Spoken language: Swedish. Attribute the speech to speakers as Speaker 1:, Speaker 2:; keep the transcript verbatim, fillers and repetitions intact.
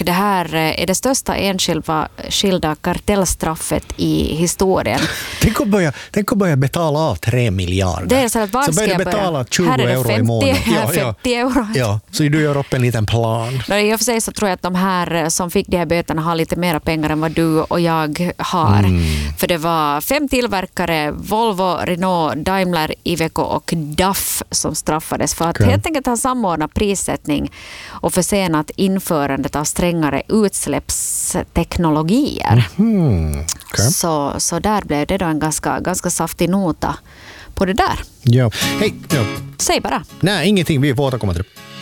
Speaker 1: det här är det största enskilda skilda kartellstraffet i historien.
Speaker 2: Tänk att börja, tänk att börja betala av tre miljarder.
Speaker 1: Det är så att var
Speaker 2: så
Speaker 1: ska
Speaker 2: börjar
Speaker 1: jag
Speaker 2: betala
Speaker 1: börja?
Speaker 2: tjugo
Speaker 1: Här är det
Speaker 2: euro
Speaker 1: femtio,
Speaker 2: i månaden.
Speaker 1: Ja, femtio euro.
Speaker 2: Ja, så du gör upp en liten plan.
Speaker 1: No, i och för sig så tror jag att de här som fick de här böterna har lite mera pengar än vad du och jag har. Mm. För det var fem tillverkare, Volvo, Renault, Daimler, Iveco och D A F som straffades för att okay. helt enkelt ha samordnat prissättning och försenat införandet av strängare utsläppsteknologier.
Speaker 2: Mm. Okay.
Speaker 1: Så, så där blev det då en ganska, ganska saftig nota på det där.
Speaker 2: Ja. Hej, ja.
Speaker 1: Säg bara.
Speaker 2: Nej, ingenting. Vi får återkomma till det.